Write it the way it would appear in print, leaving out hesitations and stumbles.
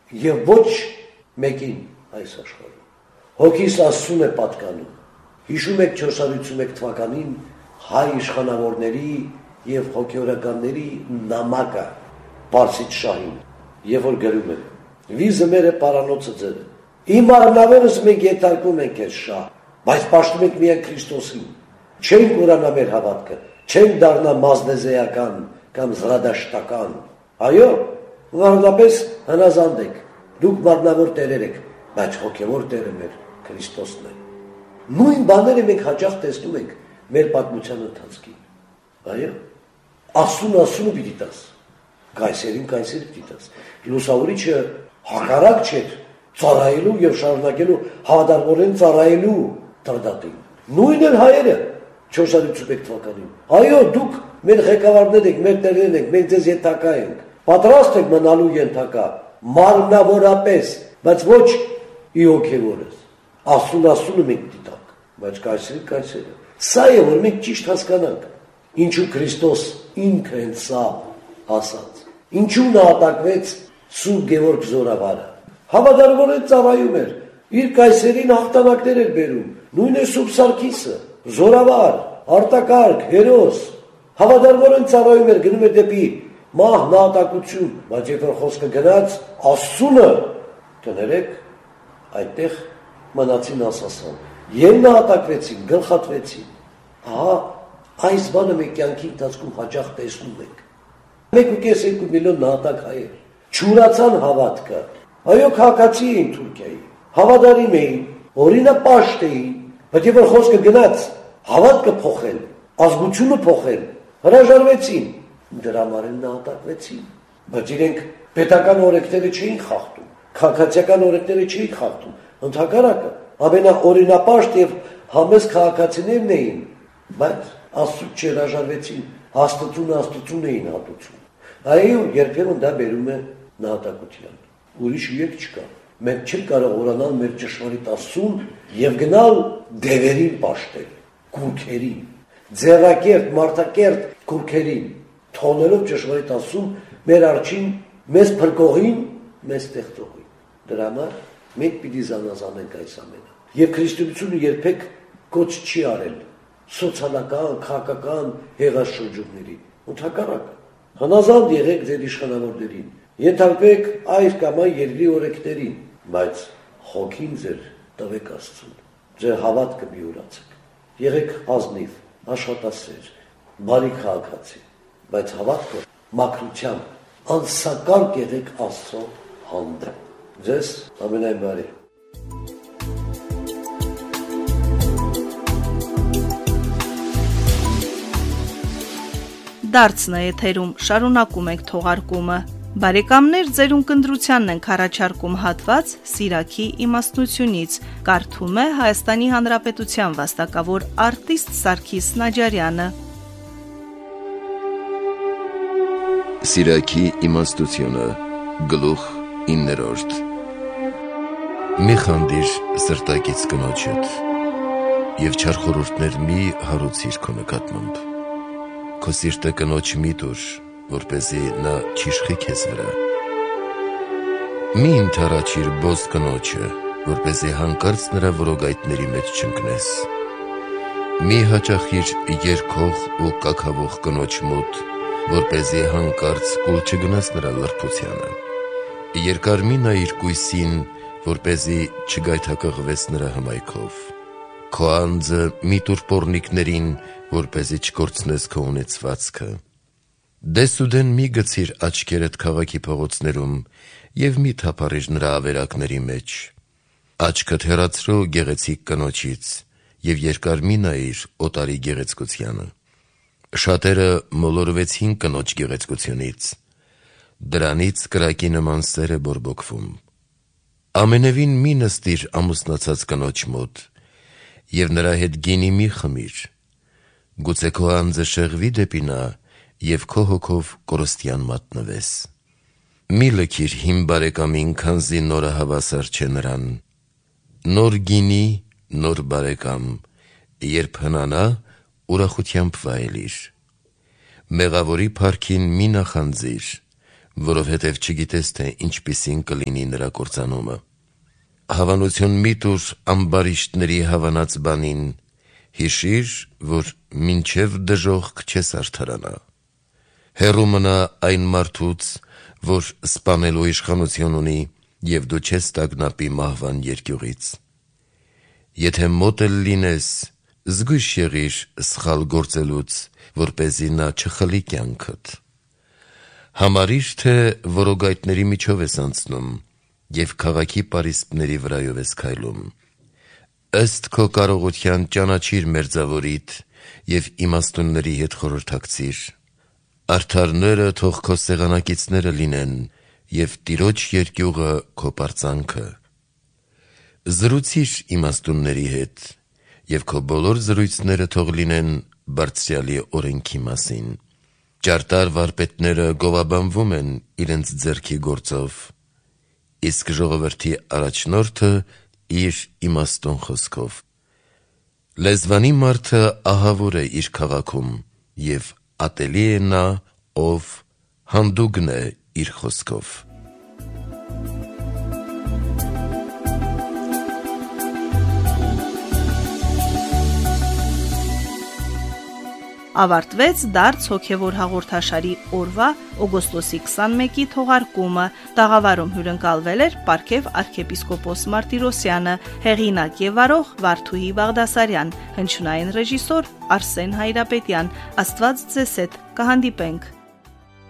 եւ ոչ մեկին այս աշխարհում։ Հոգիս Աստծուն է պատկանում։ Հիշում եք 451 թվականին հայ իշխանավորների եւ հոգեորականների նամակը Պարսից շահին, եւ որ գրում են. «Վիզը մեր է, պարանոցը ձեր է։ Իմ առնավերս մենք ենթարկում ենք այս շահ, բայց պաշտում ենք միայն Քրիստոսին։ Չենք ուրանա մեր հավատքը, չենք դառնա մազնեզեական կամ զրադաշտական։ Այո, վարդապես հնազանդ եք, դուք մարմնավոր տերեր եք, բայց հոգևոր տերը մեր Քրիստոսն է»։ Նույն բաները մենք հաճախ տեսնում ենք մեր պատմության ընթացքին։ Այո, Աստծուն պիտի տաս, կայսերին պիտի տաս։ Լուսավորիչը հակառակ չէր ծառայելու եւ շարունակելու հավատարմորեն ծառայելու տրդատին։ Նույնն էլ հայերը 451 թվականին։ Այո, դուք մեր ղեկավարներ եք, մեր տերերն եք, մենք ձեզ ենթակա ենք։ Պատրաստ եք մնալու ենթակա, մարմնավորապես, բայց ոչ ի հոգևորս։ Աստծուն մենք դիտակ, բայց կայսերը։ Սա է, որ մենք ճիշտ հասկանանք, ինչու Քրիստոս ինքը են սա ասաց։ Ինչու նա ատակվեց Սուրբ Գևորգ Զորավարը։ Հավատարմորեն ծառայում էր, իր կայսերին հաղթանակներ էր բերում, նույն է Սուրբ Սարգիսը, Զորավար, Արտակարգ, Հերոս, հավատարմորեն ծառայում էր, գնում էր դեպի մահ, նահատակություն, բայց երբ որ խոսքը գնաց Աստծունը, կներեք, այդտեղ մնացին ասասան, եւ նահատակվեցին, գլխատվեցին։ Ահա այս բանը մենք կյանքի ընթացքում հաճախ տեսնում ենք։ 1.5 միլիոն նահատակ հայեր չուրացան հավատքը։ Այո, քաղաքացի էին Թուրքիայի, հավատարիմ էին, օրինապաշտ էին, բայց երբ որ խոսքը գնաց հավատքը փոխել, ազգությունը փոխել, հրաժարվեցին, դրա համար նահատակվեցին։ Բայց իրենք պետական օրենքները չէին խախտում, քաղաքացիական օրենքները չէին խախտում, ընդհակառակը ամենաօրինապաշտ եւ համեստ քաղաքացիներն էին, բայց Աստծուց չհրաժարվեցին, Աստծուն էին հատուցում։ Այո, երբեմն դա բերում է նահատակության։ Ուրիշ եք չկա։ Մենք չենք կարող ուրանալ մեր ճշմարիտ Աստծուն եւ գնալ դևերին պաշտել, քուրքերին, ձեռակերտ, մարդակերտ քուրքերին, թողնելով ճշմարիտ Աստծուն մեր արջին, մեզ փրկողին, մեզ ստեղծողին։ Դրա համար մենք պիտի զանազանենք այս ամենը։ Եվ քրիստոնեությունը երբեք կոչ չի արել սոցիալական, քաղաքական հեղաշրջումների։ Ընդհակառակը, հնազանդ եղեք ձեր իշխանավորներին, ենթարկվեք այս կամ այն երկրի օրենքներին, բայց հոգին ձեր տվեք Աստծուն, ձեր հավատքը միուրացեք, եղեք ազնիվ, աշխատասեր, բարի քաղաքացի, բայց հավատքը մաքրությամբ անսակարկ եղեք Աստծո հանդեպ։ Ձեզ ամենայն բարի։ Դարձն է եթերում, շարունակում ենք թողարկումը։ Բարեկամներ, ձեր ունկնդրությանն ենք առաջարկում հատված Սիրաքի իմաստնությունից, կարդում է Հայաստանի Հանրապետության վաստակավոր արտիստ Սարգիս Նաջարյանը։ Սիրաքի իմաստությունը, գլուխ 9։ Մի խանդիր սրտակից կնոջդ և չար խորհուրդներ մի հարուցիր քո նկատմամբ։ Քո սիրտը կնոջ մի տուր, որպեսզի նա չիշխի քեզ վրա։ Մի ընդառաջիր բոզ կնոջը, որպեսզի հանկարծ նրա որոգայթների մեջ չընկնես։ Մի հաճախիր երգող ու կաքավող կնոջ մոտ, որպեսզի հանկարծ կուլ չգնաս նրա լրբությանը։ Երկար մի նայիր կույսին, որպեսզի չգայթակղվես նրա հմայքով։ Քո անձը մի տուր պոռնիկներին, որպեսզի չկորցնես քո ունեցվածքը։ Դեսուդեն մի գցիր աչքերդ քաղաքի փողոցներում և մի թափառիր նրա ավերակների մեջ։ Աչքդ հեռացրու գեղեցիկ կնոջից և երկար մի նայիր օտարի գեղեցկությանը։ Շատերը մոլորվեցին կնոջ գեղեցկությունից, դրանից կրակի նման սեր է բորբոքվում։ Ամենևին մի նստիր ամուսնացած կնոջ մոտ և նրա հետ գինի մի խմիր, գուցե քո անձը շեղվի դեպի նա և քո հոգով կորստյան մատնվես։ Մի լքիր հին բարեկամին, քանզի նորը հավասար չէ նրան։ Նոր գինի, նոր բարեկամ, երբ հնանա, ուրախությամբ վայելիր։ Մեղավորի փառքին մի նախանձիր, որովհետև չգիտես, թե ինչպիսին կլինի նրա կործանումը։ Հավանություն մի տուր ամբարիշտների հավանած բանին, հիշիր, որ մինչև դժոխք չես արդարանա։ Հեռու մնա այն մարդուց, որ սպանելու իշխանություն ունի, և դու չես տագնապի մահվան երկյուղից։ Եթե մոտ էլ լինես, զգույշ եղիր սխալ գործելուց, որպեսզի նա չխլի կյանքդ։ Համարիր, թե որոգայթների միջով ես անցնում և քաղաքի պարիսպների վրայով ես քայլում։ Ըստ քո կարողության ճանաչիր մերձավորիդ և իմաստունների հետ խորհրդակցիր։ Արդարները թող քո սեղանակիցները լինեն և Տիրոջ երկյուղը քո պարծանքը։ Զրուցիր իմաստունների հետ և քո բոլոր զրույցները թող լինեն Բարձրյալի օրենքի մասին։ Ճարտար վարպետները գովաբանվում են իրենց ձեռքի գործով, իսկ ժողովրդի առաջնորդը իր իմաստուն խոսքով։ Լեզվանի մարդը ահավոր է իր քաղաքում, և ատելի է նա, ով հանդուգն է իր խոսքով։ Ավարտվեց դարձ հոգևոր հաղորդաշարի օրվա օգոստոսի 21-ի թողարկումը։ Տաղավարում հյուրընկալվել էր Պարքև arczepiskopos Martirosyan-ը, հեղինակ եւ վարող Վարդուհի Բաղդասարյան, հնչյունային ռեժիսոր Արսեն Հայրապետյան։ Աստված ձեզ հետ, կհանդիպենք։